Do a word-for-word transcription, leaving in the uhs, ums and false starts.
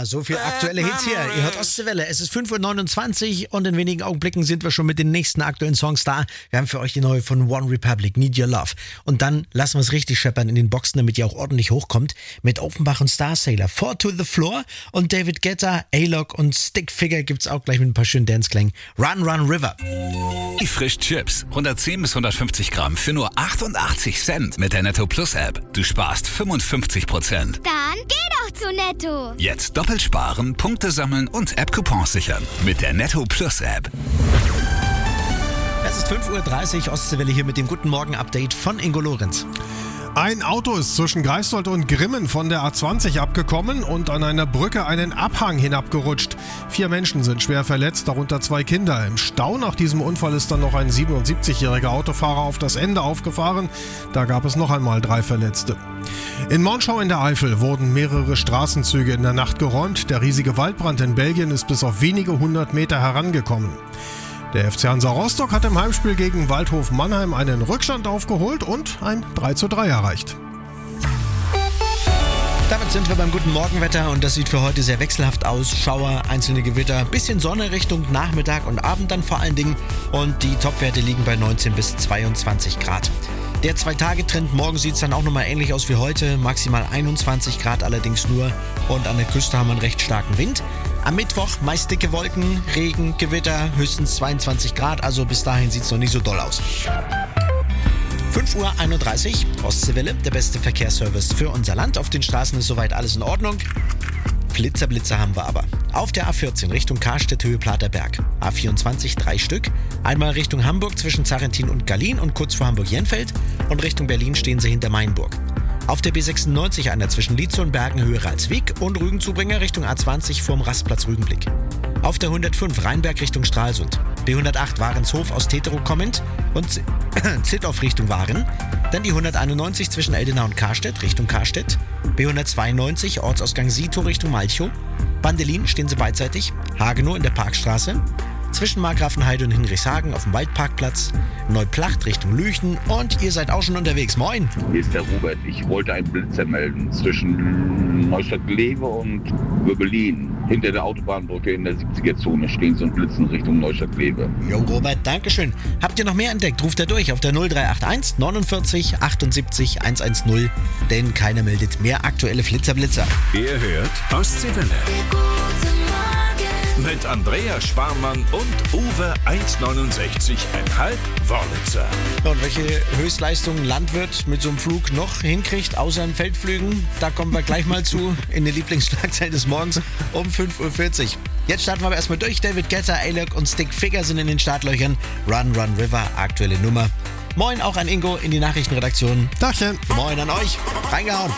so viel aktuelle Hits hier. Ihr hört Ostseewelle. Es ist fünf Uhr neunundzwanzig und in wenigen Augenblicken sind wir schon mit den nächsten aktuellen Songs da. Wir haben für euch die neue von One Republic, Need Your Love. Und dann lassen wir es richtig scheppern in den Boxen, damit ihr auch ordentlich hochkommt. Mit Offenbach und Star Sailor, Four to the Floor und David Guetta, A-Log und Stickfigure gibt's auch gleich mit ein paar schönen Dance-Klängen. Run, Run, River. Die Frischchips. hundertzehn bis hundertfünfzig Gramm für nur achtundachtzig Cent mit der Netto Plus App. Du sparst fünfundfünfzig Prozent. Dann geh doch zu Netto. Jetzt doppelt sparen, Punkte sammeln und App-Coupons sichern. Mit der Netto Plus App. Es ist fünf Uhr dreißig, Ostseewelle hier mit dem Guten Morgen-Update von Ingo Lorenz. Ein Auto ist zwischen Greifswald und Grimmen von der A zwanzig abgekommen und an einer Brücke einen Abhang hinabgerutscht. Vier Menschen sind schwer verletzt, darunter zwei Kinder. Im Stau nach diesem Unfall ist dann noch ein siebenundsiebzigjähriger Autofahrer auf das Ende aufgefahren. Da gab es noch einmal drei Verletzte. In Monschau in der Eifel wurden mehrere Straßenzüge in der Nacht geräumt. Der riesige Waldbrand in Belgien ist bis auf wenige hundert Meter herangekommen. Der F C Hansa Rostock hat im Heimspiel gegen Waldhof Mannheim einen Rückstand aufgeholt und ein drei zu drei erreicht. Damit sind wir beim guten Morgenwetter und das sieht für heute sehr wechselhaft aus. Schauer, einzelne Gewitter, bisschen Sonne Richtung Nachmittag und Abend dann vor allen Dingen. Und die Topwerte liegen bei neunzehn bis zweiundzwanzig Grad. Der Zwei-Tage-Trend, morgen sieht es dann auch nochmal ähnlich aus wie heute. Maximal einundzwanzig Grad allerdings nur und an der Küste haben wir einen recht starken Wind. Am Mittwoch meist dicke Wolken, Regen, Gewitter, höchstens zweiundzwanzig Grad, also bis dahin sieht es noch nicht so doll aus. fünf Uhr einunddreißig, Ostseewelle, der beste Verkehrsservice für unser Land. Auf den Straßen ist soweit alles in Ordnung. Flitzer-Blitzer haben wir aber. Auf der A vierzehn Richtung Karstedt, Höhe Platerberg. A vierundzwanzig drei Stück. Einmal Richtung Hamburg zwischen Zarrentin und Gallien und kurz vor Hamburg-Jenfeld. Und Richtung Berlin stehen sie hinter Mainburg. Auf der B sechsundneunzig einer zwischen Lietze und Bergen, Höhe Ralswiek und Rügenzubringer Richtung A zwanzig vorm Rastplatz Rügenblick. Auf der hundertfünf Rheinberg Richtung Stralsund. B hundertacht Warenshof aus Tetero kommend und Zitthoff Richtung Waren. Dann die hunderteinundneunzig zwischen Eldenau und Karstedt Richtung Karstedt. B hundertzweiundneunzig Ortsausgang Sito Richtung Malchow. Bandelin stehen sie beidseitig. Hagenow in der Parkstraße. Zwischen Markgrafenheide und Hinrichshagen auf dem Waldparkplatz. Neuplacht Richtung Lüchten und ihr seid auch schon unterwegs. Moin! Hier ist der Robert. Ich wollte einen Blitzer melden zwischen Neustadt-Glewe und Göbelin. Hinter der Autobahnbrücke in der siebziger-Zone stehen so ein Blitzen Richtung Neustadt-Glewe. Jo, Robert, Dankeschön. Habt ihr noch mehr entdeckt? Ruft da durch auf der null drei acht eins neunundvierzig achtundsiebzig hundertzehn, denn keiner meldet mehr aktuelle Flitzer-Blitzer. Ihr hört Ostseewelle. Mit Andrea Sparmann und Uwe eins neunundsechzig Komma fünf Wörlitzer. Und welche Höchstleistung Landwirt mit so einem Flug noch hinkriegt, außer in Feldflügen, da kommen wir gleich mal zu in der Lieblingsschlagzeile des Morgens um fünf Uhr vierzig. Jetzt starten wir aber erstmal durch. David Guetta, A-Log und Stickfigure sind in den Startlöchern. Run, Run, River, aktuelle Nummer. Moin auch an Ingo in die Nachrichtenredaktion. Dachchen. Moin an euch. Reingehauen.